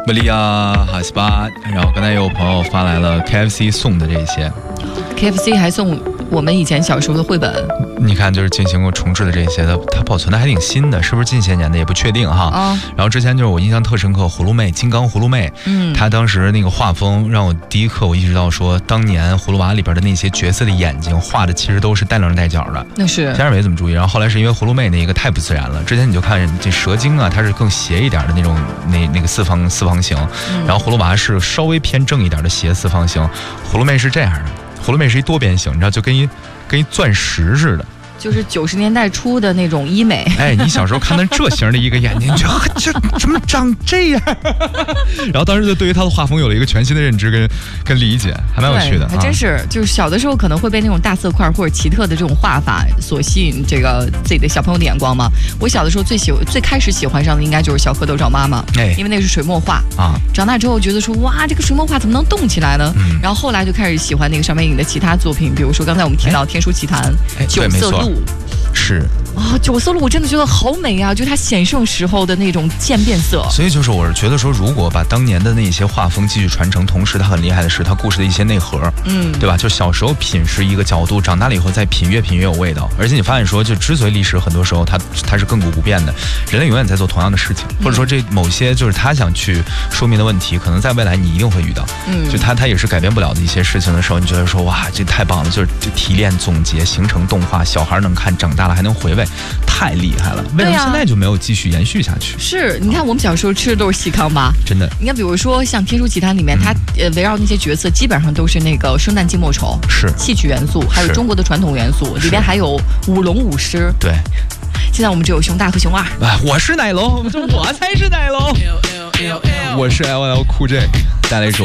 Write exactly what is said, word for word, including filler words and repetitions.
维利亚哈西巴，然后刚才有朋友发来了 K F C 送的这些 ，K F C 还送我们以前小时候的绘本。 你看，就是进行过重置的这些的，它保存的还挺新的，是不是近些年的也不确定哈。 啊。 然后之前就是我印象特深刻，葫芦妹，金刚葫芦妹， 嗯， 她当时那个画风让我第一刻我意识到说，当年葫芦娃里边的那些角色的眼睛画的其实都是带棱带角的。 那是。 家人没怎么注意，然后后来是因为葫芦妹那个太不自然了。之前你就看这蛇精啊，它是更斜一点的那种那那个四方四方形， 嗯、 然后葫芦娃是稍微偏正一点的斜四方形，葫芦妹是这样的，葫芦妹是一多边形，你知道，就跟一跟一钻石似的。 就是九十年代初的那种医美。 哎，你小时候看到这型的一个眼睛，你觉得这怎么长这样？然后当时就对于他的画风有了一个全新的认知跟跟理解，还蛮有趣的。 还真是，啊、就是小的时候可能会被那种大色块或者奇特的这种画法所吸引，这个自己的小朋友的眼光嘛。我小的时候最喜最开始喜欢上的应该就是小蝌蚪找妈妈，哎，因为那个是水墨画啊。长大之后觉得说，哇，这个水墨画怎么能动起来呢？嗯、然后后来就开始喜欢那个上面影的其他作品，比如说刚才我们提到《天书奇谭》《九色鹿》。 是啊，九色鹿我真的觉得好美啊！就它显圣时候的那种渐变色。 所以就是我是觉得说，如果把当年的那些画风继续传承，同时它很厉害的是它故事的一些内核，嗯，对吧？就小时候品是一个角度，长大了以后再品，越品越有味道。而且你发现说，就之所以历史很多时候它它是亘古不变的，人类永远在做同样的事情，或者说这某些就是他想去说明的问题，可能在未来你一定会遇到。嗯，就他他也是改变不了的一些事情的时候，你觉得说哇，这太棒了！就是提炼总结形成动画，小孩能看，长大了还能回味。太厉害了！为什么现在就没有继续延续下去？ 是，你看我们小时候吃的都是细糠吧？ 真的。 你看，比如说像《天书奇谭》里面，它呃围绕那些角色，基本上都是那个生旦净末丑， 是戏曲元素，还有中国的传统元素，里边还有舞龙舞狮。 对。 现在我们只有熊大和熊二。 啊，我是奶龙，这我才是奶龙。我是 L L Cool J， 带来一首。